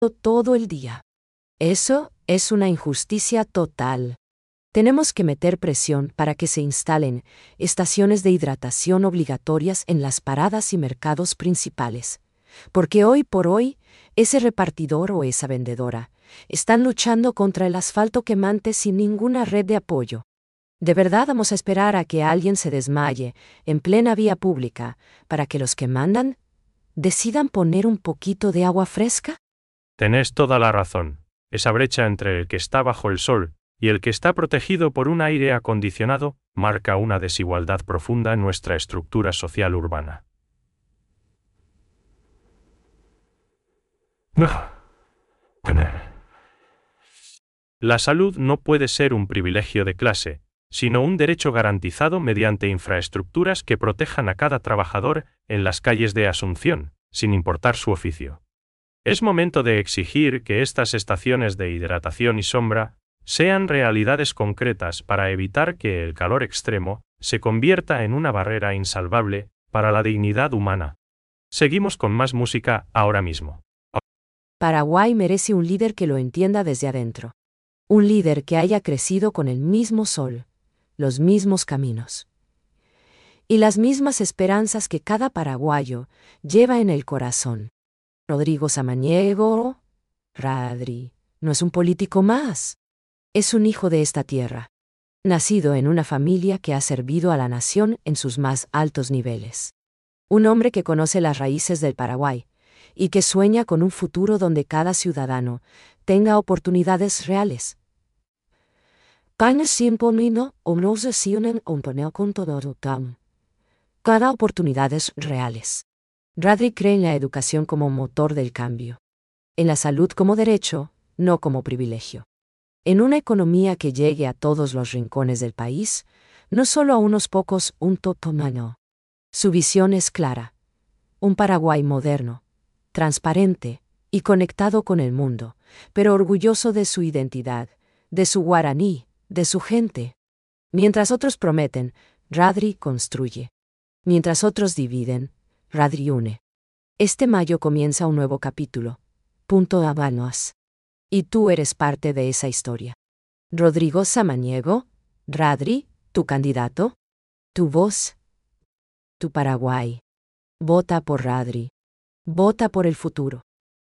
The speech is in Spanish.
todo el día. Eso es una injusticia total. Tenemos que meter presión para que se instalen estaciones de hidratación obligatorias en las paradas y mercados principales. Porque hoy por hoy, ese repartidor o esa vendedora están luchando contra el asfalto quemante sin ninguna red de apoyo. ¿De verdad vamos a esperar a que alguien se desmaye en plena vía pública para que los que mandan decidan poner un poquito de agua fresca? Tenés toda la razón. Esa brecha entre el que está bajo el sol y el que está protegido por un aire acondicionado marca una desigualdad profunda en nuestra estructura social urbana. La salud no puede ser un privilegio de clase, sino un derecho garantizado mediante infraestructuras que protejan a cada trabajador en las calles de Asunción, sin importar su oficio. Es momento de exigir que estas estaciones de hidratación y sombra sean realidades concretas para evitar que el calor extremo se convierta en una barrera insalvable para la dignidad humana. Seguimos con más música ahora mismo. Paraguay merece un líder que lo entienda desde adentro. Un líder que haya crecido con el mismo sol, los mismos caminos y las mismas esperanzas que cada paraguayo lleva en el corazón. Rodrigo Samaniego, Radri, no es un político más. Es un hijo de esta tierra, nacido en una familia que ha servido a la nación en sus más altos niveles. Un hombre que conoce las raíces del Paraguay y que sueña con un futuro donde cada ciudadano tenga oportunidades reales. Cada oportunidades reales. Radri cree en la educación como motor del cambio. En la salud como derecho, no como privilegio. En una economía que llegue a todos los rincones del país, no solo a unos pocos, un totomano. Su visión es clara. Un Paraguay moderno, transparente y conectado con el mundo, pero orgulloso de su identidad, de su guaraní, de su gente. Mientras otros prometen, Radri construye. Mientras otros dividen, Radri une. Este mayo comienza un nuevo capítulo. Punto Habanos. Y tú eres parte de esa historia. Rodrigo Samaniego, Radri, tu candidato, tu voz, tu Paraguay. Vota por Radri. Vota por el futuro.